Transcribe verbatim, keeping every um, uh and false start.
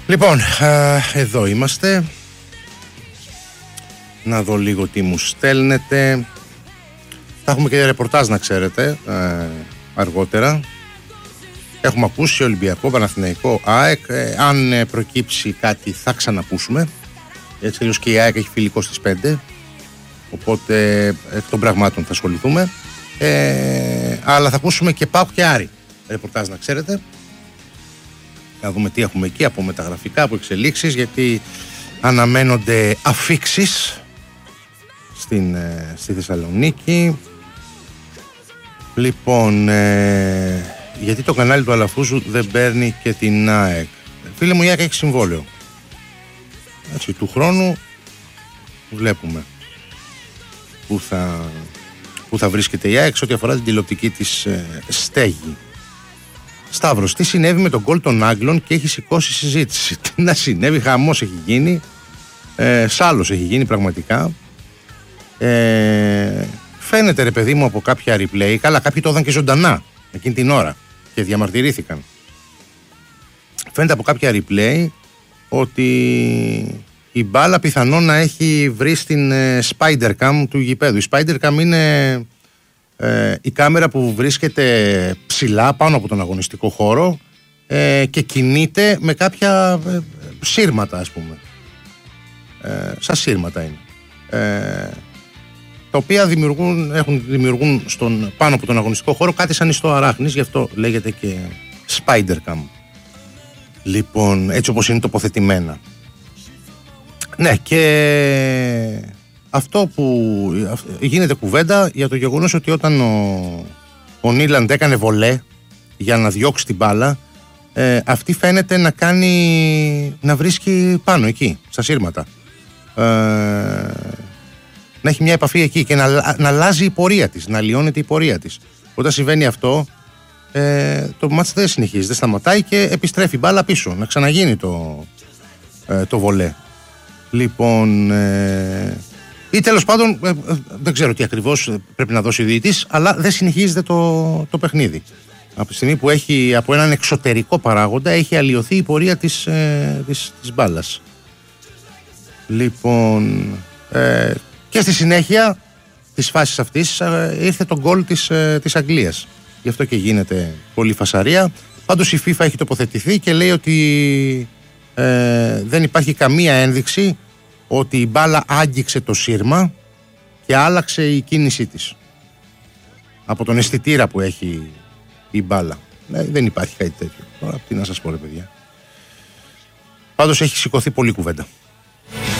Λοιπόν, α, εδώ είμαστε. Να δω λίγο τι μου στέλνετε. Θα έχουμε και ρεπορτάζ, να ξέρετε, ε, αργότερα. Έχουμε ακούσει Ολυμπιακό, Παναθηναϊκό, ΑΕΚ. Ε, αν ε, προκύψει κάτι θα ξαναπούσουμε. Έτσι αλλιώς και η ΑΕΚ έχει φιλικό στις πέντε. Οπότε εκ των πραγμάτων θα ασχοληθούμε. Ε, αλλά θα ακούσουμε και ΠΑΟΚ και Άρη ρεπορτάζ, να ξέρετε. Να δούμε τι έχουμε εκεί από μεταγραφικά, από εξελίξεις, γιατί αναμένονται αφίξεις στην, ε, στη Θεσσαλονίκη. Λοιπόν, ε, γιατί το κανάλι του Αλαφούζου δεν παίρνει και την ΑΕΚ? Φίλε μου, η ΑΕΚ έχει συμβόλαιο. Έτσι, του χρόνου βλέπουμε που θα, που θα βρίσκεται η ΑΕΚ σε ό,τι αφορά την τηλεοπτική της ε, στέγη. Σταύρος, τι συνέβη με τον γκολ των Άγγλων και έχει σηκώσει συζήτηση? Τι να συνέβη, χαμός έχει γίνει, ε, σάλος έχει γίνει πραγματικά. Ε, φαίνεται, ρε παιδί μου, από κάποια replay, καλά, κάποιοι το είδαν και ζωντανά εκείνη την ώρα και διαμαρτυρήθηκαν. Φαίνεται από κάποια replay ότι η μπάλα πιθανόν να έχει βρει στην ε, spider cam του γηπέδου. Η spider cam είναι ε, η κάμερα που βρίσκεται ψηλά πάνω από τον αγωνιστικό χώρο ε, και κινείται με κάποια ε, σύρματα, ας πούμε. Ε, σαν σύρματα είναι. Ε, τα οποία δημιουργούν, έχουν, δημιουργούν στον, πάνω από τον αγωνιστικό χώρο κάτι σαν ιστό αράχνης, γι' αυτό λέγεται και spider cam. Λοιπόν, έτσι όπως είναι τοποθετημένα. Ναι, και αυτό που γίνεται κουβέντα για το γεγονός ότι όταν ο, ο Νίλαντ έκανε βολέ για να διώξει την μπάλα, ε, αυτή φαίνεται να κάνει, να βρίσκει πάνω εκεί, στα σύρματα. Ε, να έχει μια επαφή εκεί και να, να αλλάζει η πορεία της, να λιώνεται η πορεία της. Όταν συμβαίνει αυτό, ε, το μάτς δεν συνεχίζει, δεν σταματάει και επιστρέφει μπάλα πίσω, να ξαναγίνει το, ε, το βολέ. Λοιπόν, ε, ή τέλος πάντων, ε, δεν ξέρω τι ακριβώς πρέπει να δώσει ο διαιτητής, αλλά δεν συνεχίζεται το, το παιχνίδι. Από τη στιγμή που έχει από έναν εξωτερικό παράγοντα έχει αλλοιωθεί η πορεία της, ε, της, της μπάλας. Λοιπόν, ε, και στη συνέχεια της φάσης αυτής ε, ήρθε το γκολ της, ε, της Αγγλίας. Γι' αυτό και γίνεται πολύ φασαρία. Πάντως η FIFA έχει τοποθετηθεί και λέει ότι ε, δεν υπάρχει καμία ένδειξη ότι η μπάλα άγγιξε το σύρμα και άλλαξε η κίνησή της από τον αισθητήρα που έχει η μπάλα. Ε, δεν υπάρχει κάτι τέτοιο. Τώρα τι να σας πω, ρε παιδιά. Πάντως έχει σηκωθεί πολύ κουβέντα.